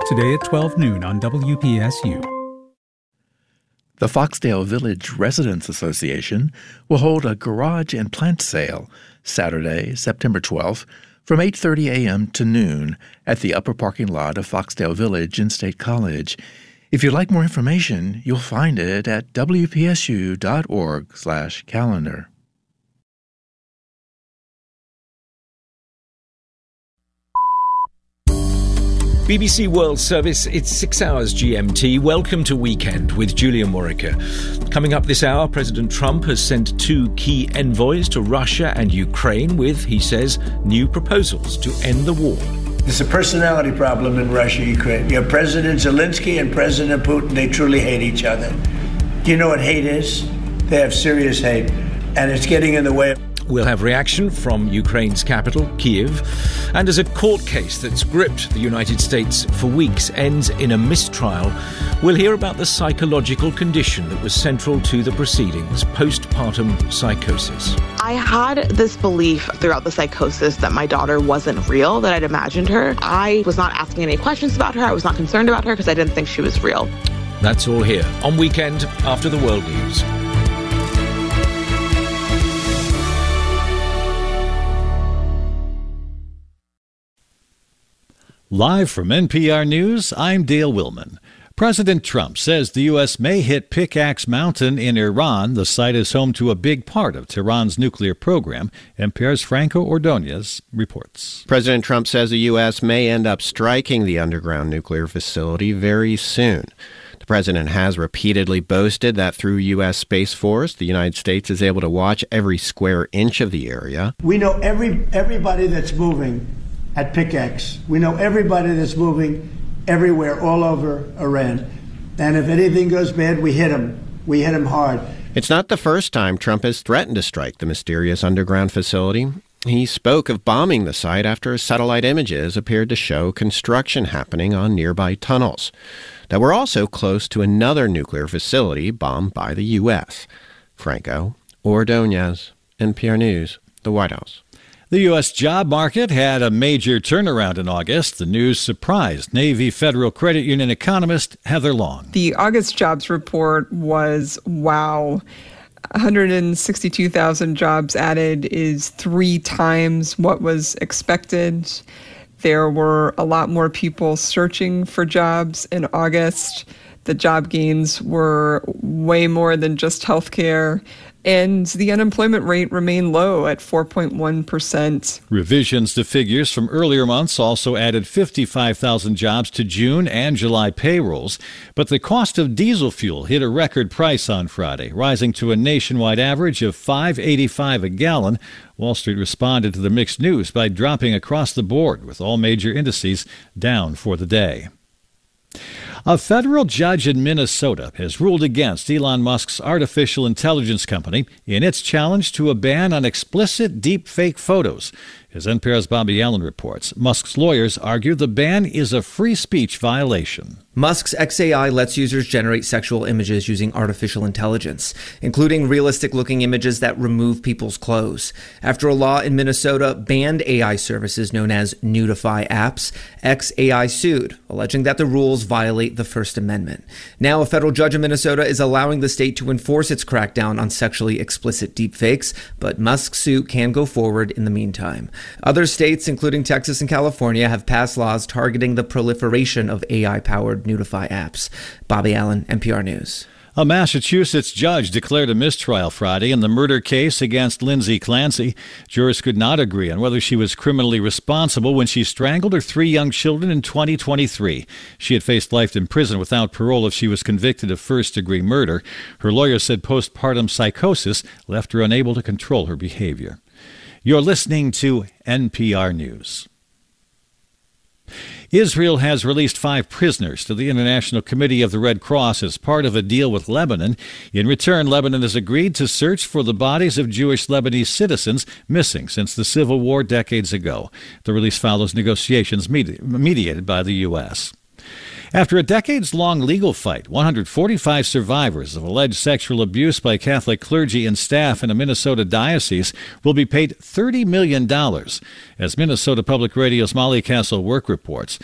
Today at 12 noon on WPSU. The Foxdale Village Residents Association will hold a garage and plant sale Saturday, September 12th from 8:30 a.m. to noon at the upper parking lot of Foxdale Village in State College. If you'd like more information, you'll find it at wpsu.org/calendar. BBC World Service, it's 6 hours GMT. Welcome to Weekend with Julia Morica. Coming up this hour, President Trump has sent 2 key envoys to Russia and Ukraine with, he says, new proposals to end the war. There's a personality problem in Russia, Ukraine. You have President Zelensky and President Putin. They truly hate each other. Do you know what hate is? They have serious hate, and it's getting in the way. We'll have reaction from Ukraine's capital, Kyiv. And as a court case that's gripped the United States for weeks ends in a mistrial, we'll hear about the psychological condition that was central to the proceedings, postpartum psychosis. I had this belief throughout the psychosis that my daughter wasn't real, that I'd imagined her. I was not asking any questions about her. I was not concerned about her because I didn't think she was real. That's all here on Weekend after the World News. Live from NPR News, I'm Dale Willman. President Trump says the U.S. may hit Pickaxe Mountain in Iran. The site is home to a big part of Tehran's nuclear program. NPR's Franco Ordonez reports. President Trump says the U.S. may end up striking the underground nuclear facility very soon. The president has repeatedly boasted that through U.S. Space Force, the United States is able to watch every square inch of the area. We know everybody that's moving at Pickaxe. We know everybody that's moving everywhere, all over Iran. And if anything goes bad, we hit them. We hit them hard. It's not the first time Trump has threatened to strike the mysterious underground facility. He spoke of bombing the site after satellite images appeared to show construction happening on nearby tunnels that were also close to another nuclear facility bombed by the U.S. Franco Ordonez, NPR News, the White House. The U.S. job market had a major turnaround in August. The news surprised Navy Federal Credit Union economist Heather Long. The August jobs report was wow. 162,000 jobs added is 3 times what was expected. There were a lot more people searching for jobs in August. The job gains were way more than just healthcare. And the unemployment rate remained low at 4.1%. Revisions to figures from earlier months also added 55,000 jobs to June and July payrolls. But the cost of diesel fuel hit a record price on Friday, rising to a nationwide average of $5.85 a gallon. Wall Street responded to the mixed news by dropping across the board, with all major indices down for the day. A federal judge in Minnesota has ruled against Elon Musk's artificial intelligence company in its challenge to a ban on explicit deepfake photos. As NPR's Bobby Allen reports, Musk's lawyers argue the ban is a free speech violation. Musk's xAI lets users generate sexual images using artificial intelligence, including realistic-looking images that remove people's clothes. After a law in Minnesota banned AI services known as Nudify apps, xAI sued, alleging that the rules violate the First Amendment. Now, a federal judge in Minnesota is allowing the state to enforce its crackdown on sexually explicit deepfakes, but Musk's suit can go forward in the meantime. Other states, including Texas and California, have passed laws targeting the proliferation of AI-powered Nudify apps. Bobby Allen, NPR News. A Massachusetts judge declared a mistrial Friday in the murder case against Lindsay Clancy. Jurors could not agree on whether she was criminally responsible when she strangled her 3 young children in 2023. She had faced life in prison without parole if she was convicted of first-degree murder. Her lawyer said postpartum psychosis left her unable to control her behavior. You're listening to NPR News. Israel has released 5 prisoners to the International Committee of the Red Cross as part of a deal with Lebanon. In return, Lebanon has agreed to search for the bodies of Jewish Lebanese citizens missing since the civil war decades ago. The release follows negotiations mediated by the U.S. After a decades-long legal fight, 145 survivors of alleged sexual abuse by Catholic clergy and staff in a Minnesota diocese will be paid $30 million. As Minnesota Public Radio's Molly Castle Work reports,